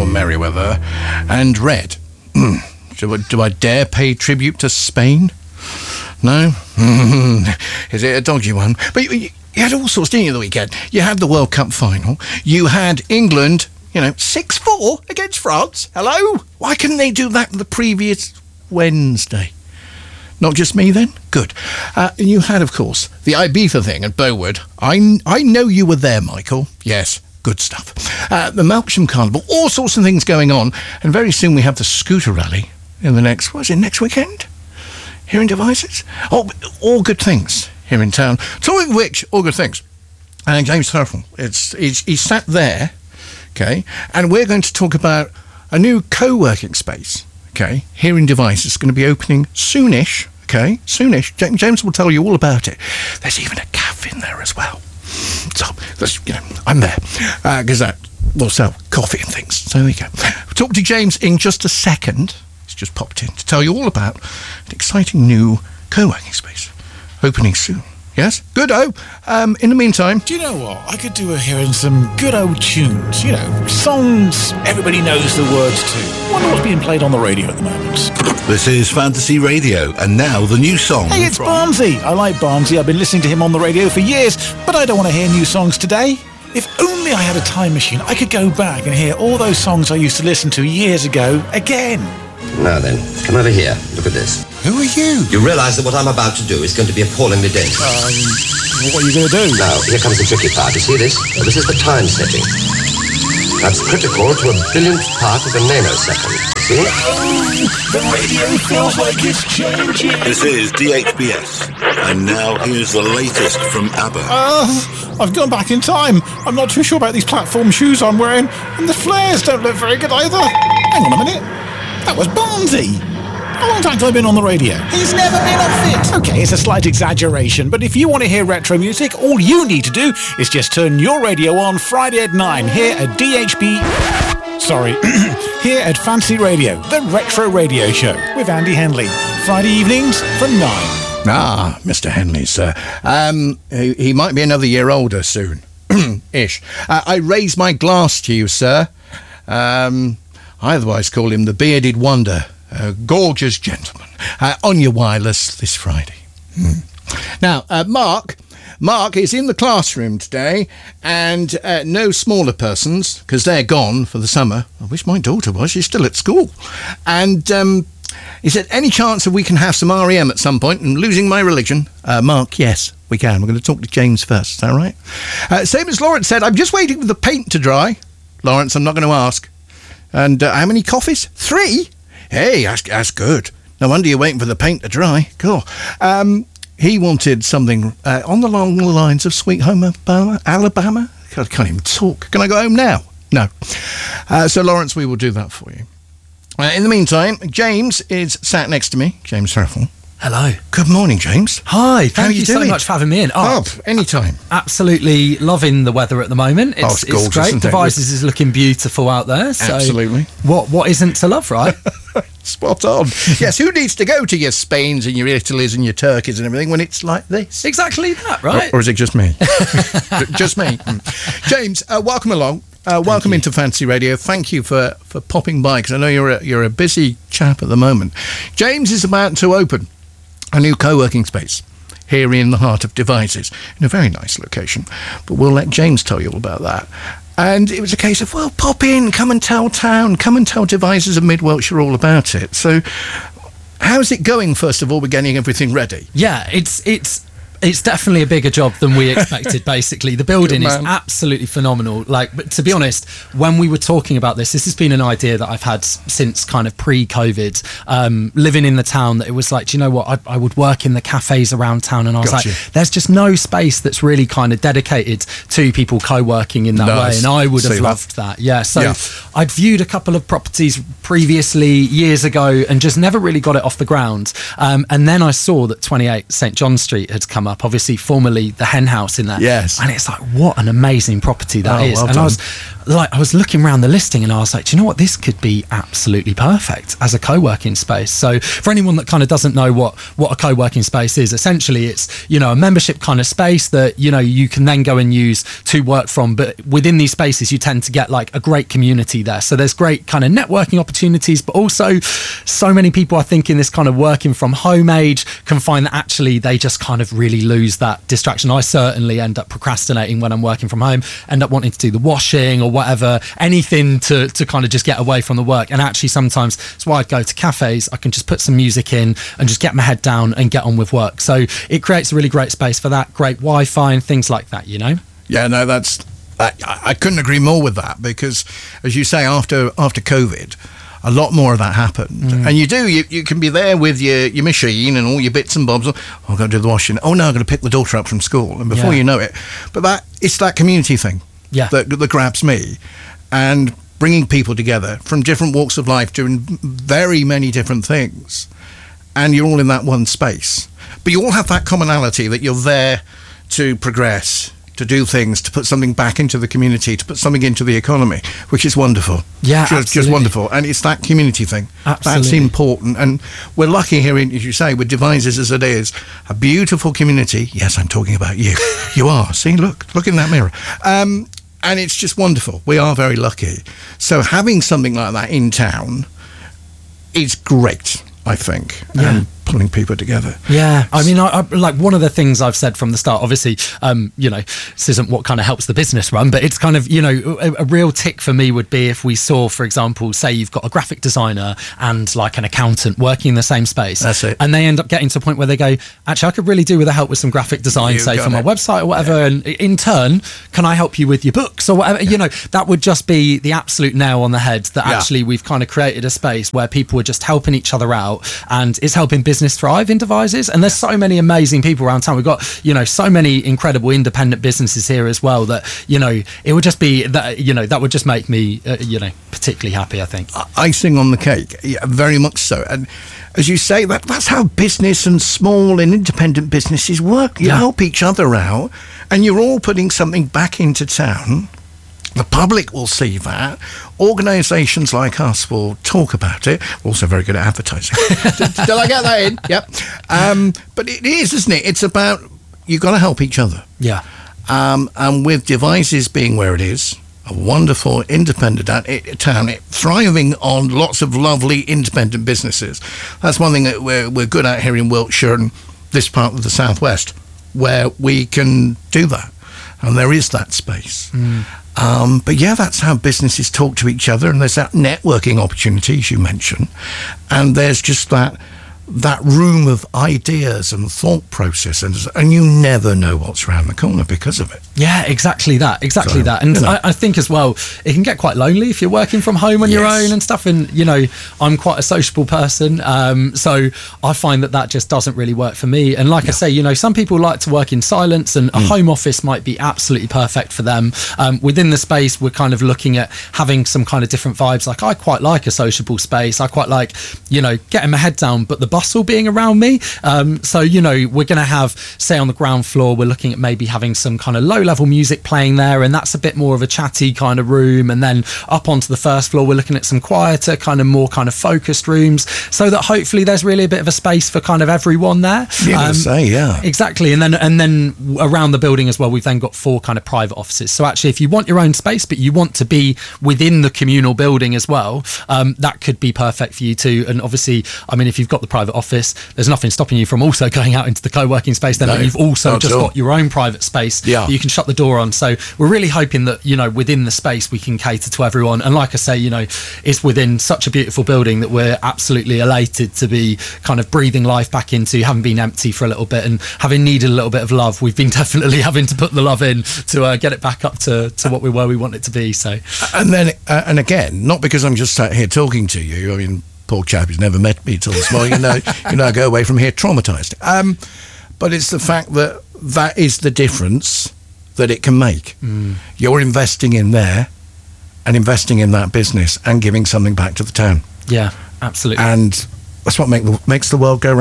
Lord Merriweather, and red. Do I dare pay tribute to Spain? No? Is it a dodgy one? But you had all sorts, didn't you, the weekend? You had the World Cup final. You had England, 6-4 against France. Hello? Why couldn't they do that the previous Wednesday? Not just me, then? Good. You had, of course, the Ibiza thing at Bowood. I know you were there, Michael. Yes, good stuff. The Melksham Carnival, all sorts of things going on. And very soon we have the scooter rally in the next weekend? Here in Devizes? Oh, all good things here in town. Talking of which, all good things. James Thurfell, he's sat there, okay, and we're going to talk about a new co-working space, okay, here in Devizes. It's going to be opening soonish, okay, soonish. James will tell you all about it. There's even a cafe in there as well. So, I'm there, because that will sell coffee and things. So there you go. We'll talk to James in just a second. Just popped in to tell you all about an exciting new co-working space opening soon. Yes? Good-o. In the meantime... Do you know what? I could do with hearing some good old tunes. Songs everybody knows the words to. Wonder what's being played on the radio at the moment. This is Fantasy Radio, and now the new song. Hey, it's Barmsey. I like Barmsey. I've been listening to him on the radio for years, but I don't want to hear new songs today. If only I had a time machine, I could go back and hear all those songs I used to listen to years ago again. Now then, come over here. Look at this. Who are you? You realise that what I'm about to do is going to be appallingly dangerous. What are you going to do? Now, here comes the tricky part. You see this? Well, this is the time setting. That's critical to a billionth part of a nanosecond. See? The radio feels like it's changing. This is DHBS. And now here's the latest from ABBA. I've gone back in time. I'm not too sure about these platform shoes I'm wearing, and the flares don't look very good either. Hang on a minute. That was Barmsey. How long have I been on the radio? He's never been off it. Okay, it's a slight exaggeration, but if you want to hear retro music, all you need to do is just turn your radio on Friday at 9 here at here at Fancy Radio, the retro radio show with Andy Henley. Friday evenings from 9. Ah, Mr. Henley, sir. He might be another year older soon. Ish. I raise my glass to you, sir. I otherwise call him the Bearded Wonder, a gorgeous gentleman, on your wireless this Friday. Now, Mark is in the classroom today, and no smaller persons, because they're gone for the summer. I wish my daughter was. She's still at school. And he said, any chance that we can have some REM at some point? And losing my religion. Mark, yes, we can. We're going to talk to James first. Is that right? Same as Lawrence said, I'm just waiting for the paint to dry. Lawrence, I'm not going to ask. And how many coffees? 3? Hey, that's good. No wonder you're waiting for the paint to dry. Cool. He wanted something along the lines of Sweet Home Alabama. I can't even talk. Can I go home now? No. So, Lawrence, we will do that for you. In the meantime, James is sat next to me. James Thurfell. Hello. Good morning, James. Hi, thank you so much for having me in. Anytime. Absolutely loving the weather at the moment. It's gorgeous, great. Devizes is looking beautiful out there. So absolutely. What isn't to love, right? Spot on. Yes, who needs to go to your Spains and your Italys and your Turkeys and everything when it's like this? Exactly that, right? Or is it just me? Just me. James, welcome along. Welcome into Fancy Radio. Thank you for popping by, because I know you're a busy chap at the moment. James is about to open a new co-working space here in the heart of Devizes, in a very nice location. But we'll let James tell you all about that. And it was a case of, well, pop in, come and tell town, come and tell Devizes and Mid-Wiltshire all about it. So how's it going, first of all, with getting everything ready? Yeah, it's definitely a bigger job than we expected, basically. The building is absolutely phenomenal. But to be honest, when we were talking about this has been an idea that I've had since kind of pre-COVID, living in the town, that it was like, do you know what, I would work in the cafes around town, and I was like, there's just no space that's really kind of dedicated to people co-working in that way, and I would have loved that. Yeah, so I'd viewed a couple of properties previously, years ago, and just never really got it off the ground. And then I saw that 28 St John Street had come up, obviously formerly the Hen House in there. Yes. And it's like, what an amazing property that is. Well and done. I was looking around the listing and I was like, do you know what, this could be absolutely perfect as a co-working space. So for anyone that kind of doesn't know what a co-working space is, essentially it's, you know, a membership kind of space that, you know, you can then go and use to work from. But within these spaces you tend to get like a great community there, so there's great kind of networking opportunities, but also so many people I think in this kind of working from home age can find that actually they just kind of really lose that distraction. I certainly end up procrastinating when I'm working from home, end up wanting to do the washing or whatever, anything to kind of just get away from the work. And actually sometimes it's why I go to cafes. I can just put some music in and just get my head down and get on with work. So it creates a really great space for that, great Wi-Fi and things like that, you know? Yeah, no, that's... I couldn't agree more with that, because as you say, after COVID, a lot more of that happened. And you can be there with your machine and all your bits and bobs. Oh, I've got to do the washing. Oh no, I've got to pick the daughter up from school. And before you know it, but it's that community thing that grabs me, and bringing people together from different walks of life doing very many different things, and you're all in that one space, but you all have that commonality that you're there to progress, to do things, to put something back into the community, to put something into the economy, which is wonderful. Yeah, just wonderful. And it's that community thing. Absolutely. That's important. And we're lucky here, as you say, with Devices as it is, a beautiful community. Yes, I'm talking about you. You are. See, look in that mirror. And it's just wonderful. We are very lucky. So having something like that in town is great, I think. Yeah. And pulling people together. Yeah, I mean, I like one of the things I've said from the start, obviously, you know, this isn't what kind of helps the business run, but it's kind of, you know, a real tick for me would be if we saw, for example, say you've got a graphic designer and like an accountant working in the same space. That's it. And they end up getting to a point where they go, actually, I could really do with the help with some graphic design, say for my website or whatever. Yeah. And in turn, can I help you with your books or whatever? Yeah. You know, that would just be the absolute nail on the head, that actually we've kind of created a space where people are just helping each other out, and it's helping business thrive in Devices. And there's so many amazing people around town. We've got, you know, so many incredible independent businesses here as well, that, you know, it would just be that, you know, that would just make me you know, particularly happy, I think. Icing on the cake. Yeah, very much so. And as you say, that's how business and small and independent businesses work. You help each other out, and you're all putting something back into town. The public will see that. Organisations like us will talk about it. We're also very good at advertising. Did I get that in? Yep. But it is, isn't it? It's about, you've got to help each other. Yeah. And with Devices being where it is, a wonderful independent town, thriving on lots of lovely independent businesses. That's one thing that we're good at here in Wiltshire and this part of the southwest, where we can do that. And there is that space. But yeah, that's how businesses talk to each other, and there's that networking opportunities you mentioned, and there's just that room of ideas and thought processes, and you never know what's around the corner because of it. Yeah, exactly that. And you know, I think as well, it can get quite lonely if you're working from home on your own and stuff. And, you know, I'm quite a sociable person, so I find that just doesn't really work for me. And like I say, you know, some people like to work in silence, and a home office might be absolutely perfect for them. Within the space, we're kind of looking at having some kind of different vibes. Like, I quite like a sociable space. I quite like, you know, getting my head down, but the bustle being around me. So, you know, we're going to have, say on the ground floor, we're looking at maybe having some kind of low level music playing there, and that's a bit more of a chatty kind of room. And then up onto the first floor, we're looking at some quieter, kind of more kind of focused rooms, so that hopefully there's really a bit of a space for kind of everyone there. Exactly. And then around the building as well, we've then got 4 kind of private offices. So actually, if you want your own space, but you want to be within the communal building as well, that could be perfect for you too. And obviously, I mean, if you've got the private office, there's nothing stopping you from also going out into the co-working space then, but you've also just got your own private space that you can shut the door on. So we're really hoping that, you know, within the space we can cater to everyone. And like I say, you know, it's within such a beautiful building that we're absolutely elated to be kind of breathing life back into, having been empty for a little bit and having needed a little bit of love. We've been definitely having to put the love in to get it back up to what we want it to be. So, and then and again, not because I'm just sat here talking to you, I mean, poor chap who's never met me till this morning, you know, I go away from here traumatised. But it's the fact that is the difference that it can make. You're investing in there and investing in that business and giving something back to the town. Yeah, absolutely. And that's what makes the world go round.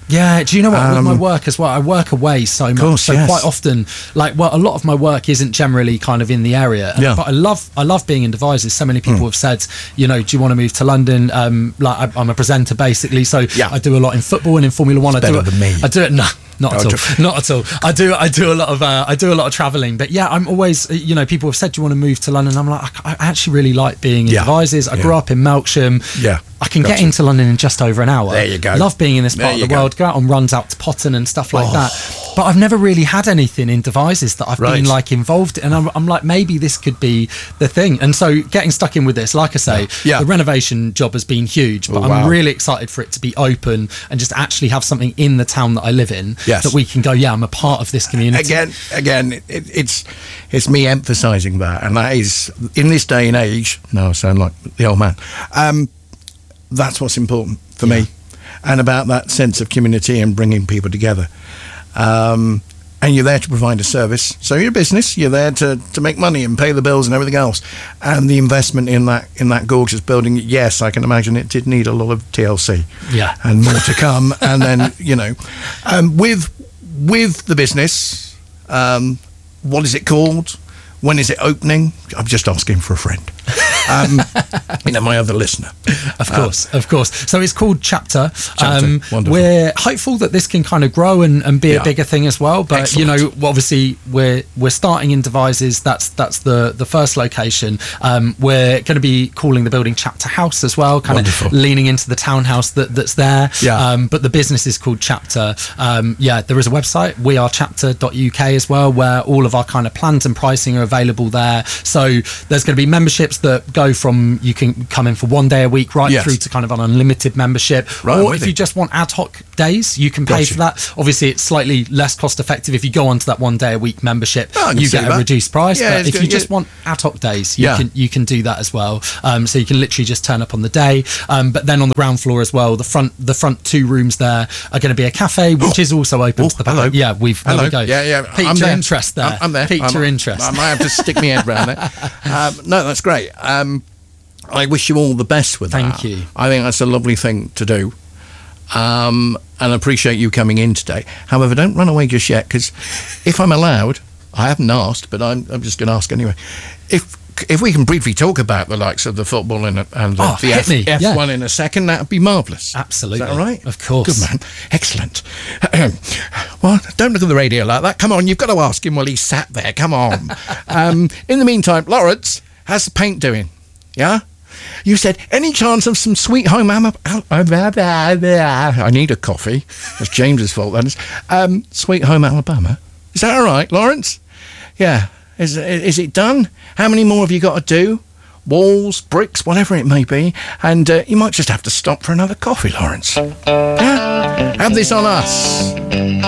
Yeah, do you know what? With my work as well, I work away so much. Course, so yes. quite often, a lot of my work isn't generally kind of in the area. Yeah. But I love being in Devizes. So many people have said, do you want to move to London? I'm a presenter basically, so Yeah. I do a lot in football and in Formula One. Better than me. I do it. No. Not at all. Not at all. I do a lot of traveling, but yeah, I'm always, people have said, do you want to move to London? I'm like, I actually really like being in Devizes. I grew up in Melksham. Yeah. I can get into London in just over an hour. There you go. Love being in this part of the world. Go out on runs out to Potton and stuff like that. But I've never really had anything in Devizes that I've been involved in. And I'm like, maybe this could be the thing. And so getting stuck in with this, like I say, the renovation job has been huge, but I'm really excited for it to be open and just actually have something in the town that I live in that we can go, I'm a part of this community. Again, it's me emphasising that, and that is, in this day and age, no, I sound like the old man, that's what's important for me, and about that sense of community and bringing people together. And you're there to provide a service, so you're a business, you're there to make money and pay the bills and everything else. And the investment in that gorgeous building, yes, I can imagine it did need a lot of TLC, and more to come. And then with the business, what is it called? When is it opening? I'm just asking for a friend. My other listener. Of course. So it's called Chapter. Wonderful. We're hopeful that this can kind of grow and be a bigger thing as well. But Excellent. Obviously we're starting in Devizes. That's the first location. We're going to be calling the building Chapter House as well, kind of leaning into the townhouse that's there. Yeah. But the business is called Chapter. There is a website, wearechapter.uk as well, where all of our kind of plans and pricing are available there. So there's going to be memberships that go from, you can come in for 1 day a week through to kind of an unlimited membership, or if you just want ad hoc days, you can pay for that. Obviously it's slightly less cost effective if you go onto that 1 day a week membership. You get a reduced price, but if you just want ad hoc days, you can do that as well. So you can literally just turn up on the day, but then on the ground floor as well, the front 2 rooms there are going to be a cafe, which is also open to the back. There we go. Piqued your interest there. I'm there. Piqued your interest. I might have to stick my head around there. No, that's great. I wish you all the best with that. Thank you. I think that's a lovely thing to do. And I appreciate you coming in today. However, don't run away just yet, because if I'm allowed, I haven't asked, but I'm just going to ask anyway. If we can briefly talk about the likes of the football and the F1 in a second, that would be marvellous. Absolutely. Is that all right? Of course. Good man. Excellent. Well, don't look at the radio like that. Come on, you've got to ask him while he's sat there. Come on. In the meantime, Lawrence, how's the paint doing? Yeah? You said, any chance of some Sweet Home Alabama? I need a coffee. That's James's fault, that is. Sweet Home Alabama. Is that all right, Lawrence? Yeah. Is it done? How many more have you got to do? Walls, bricks, whatever it may be. And you might just have to stop for another coffee, Lawrence. Yeah? Have this on us.